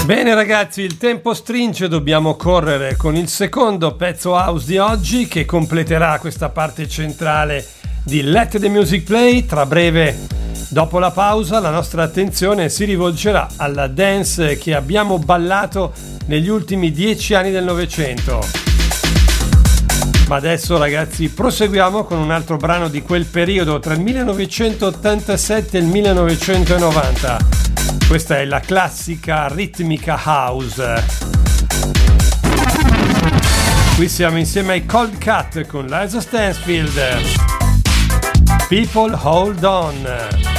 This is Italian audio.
Bene ragazzi, il tempo stringe, dobbiamo correre con il secondo pezzo house di oggi che completerà questa parte centrale di Let the Music Play. Tra breve, dopo la pausa, la nostra attenzione si rivolgerà alla dance che abbiamo ballato negli ultimi 10 anni del Novecento. Ma adesso ragazzi proseguiamo con un altro brano di quel periodo tra il 1987 e il 1990. Questa è la classica ritmica house. Qui siamo insieme ai Cold Cut con Liza Stansfield. People Hold On.